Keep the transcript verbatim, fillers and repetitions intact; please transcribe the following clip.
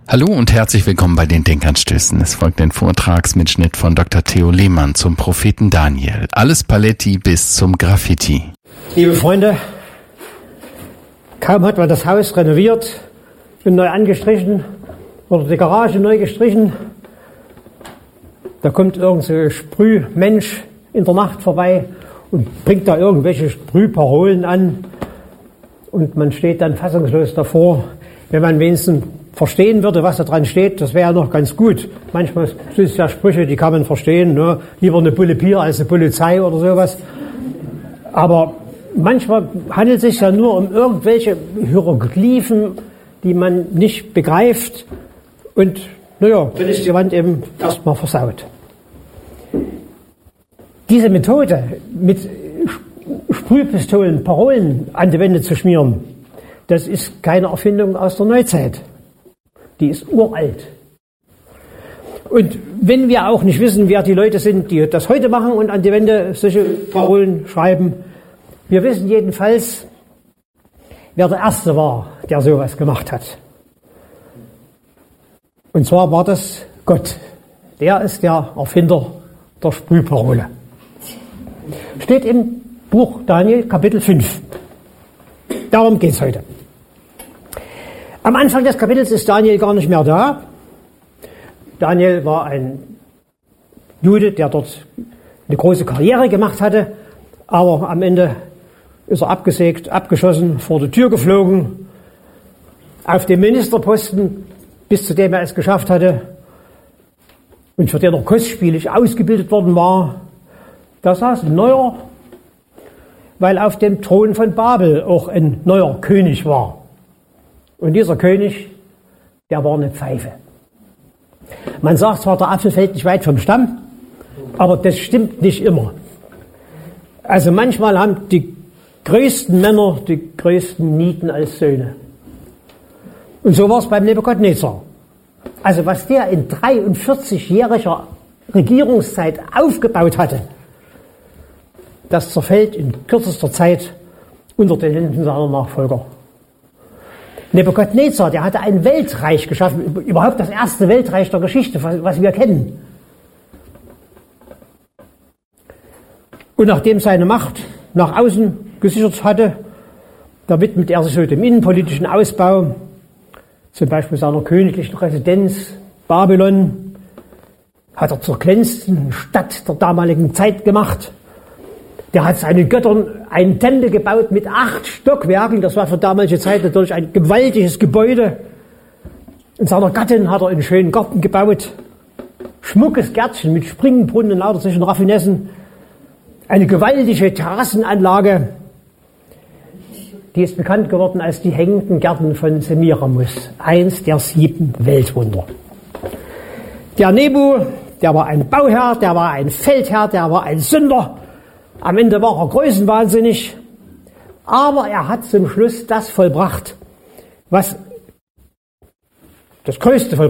Hallo und herzlich willkommen bei den Denkanstößen. Es folgt ein Vortragsmitschnitt von Doktor Theo Lehmann zum Propheten Daniel. Alles Paletti bis zum Graffiti. Liebe Freunde, kaum hat man das Haus renoviert und neu angestrichen oder die Garage neu gestrichen, da kommt irgend so ein Sprühmensch in der Nacht vorbei und bringt da irgendwelche Sprühparolen an und man steht dann fassungslos davor. Wenn man wenigstens verstehen würde, was da dran steht, das wäre ja noch ganz gut. Manchmal sind es ja Sprüche, die kann man verstehen, ne? Lieber eine Bulle Bier als eine Polizei oder sowas. Aber manchmal handelt es sich ja nur um irgendwelche Hieroglyphen, die man nicht begreift und, naja, dann ist die Wand eben erstmal versaut. Diese Methode, mit Sprühpistolen Parolen an die Wände zu schmieren, das ist keine Erfindung aus der Neuzeit. Die ist uralt. Und wenn wir auch nicht wissen, wer die Leute sind, die das heute machen und an die Wände solche Parolen schreiben, wir wissen jedenfalls, wer der Erste war, der sowas gemacht hat. Und zwar war das Gott. Der ist der Erfinder der Sprühparole. Steht im Buch Daniel, Kapitel fünf. Darum geht es heute. Am Anfang des Kapitels ist Daniel gar nicht mehr da. Daniel war ein Jude, der dort eine große Karriere gemacht hatte, aber am Ende ist er abgesägt, abgeschossen, vor die Tür geflogen, auf dem Ministerposten, bis zu dem er es geschafft hatte und für den er kostspielig ausgebildet worden war. Da saß ein neuer, weil auf dem Thron von Babel auch ein neuer König war. Und dieser König, der war eine Pfeife. Man sagt zwar, der Apfel fällt nicht weit vom Stamm, aber das stimmt nicht immer. Also manchmal haben die größten Männer die größten Nieten als Söhne. Und so war es beim Nebukadnezar. Also was der in dreiundvierzigjähriger Regierungszeit aufgebaut hatte, das zerfällt in kürzester Zeit unter den Händen seiner Nachfolger. Nebukadnezar, der hatte ein Weltreich geschaffen, überhaupt das erste Weltreich der Geschichte, was wir kennen. Und nachdem seine Macht nach außen gesichert hatte, da widmet er sich so dem innenpolitischen Ausbau, zum Beispiel seiner königlichen Residenz Babylon, hat er zur glänzenden Stadt der damaligen Zeit gemacht. Der hat seinen Göttern einen Tempel gebaut mit acht Stockwerken. Das war für damalige Zeit natürlich ein gewaltiges Gebäude. Und seiner Gattin hat er einen schönen Garten gebaut. Schmuckes Gärtchen mit Springbrunnen und lauter solchen Raffinessen. Eine gewaltige Terrassenanlage. Die ist bekannt geworden als die hängenden Gärten von Semiramis. Eins der sieben Weltwunder. Der Nebu, der war ein Bauherr, der war ein Feldherr, der war ein Sünder. Am Ende war er größenwahnsinnig, aber er hat zum Schluss das vollbracht, was das Größte vollbracht.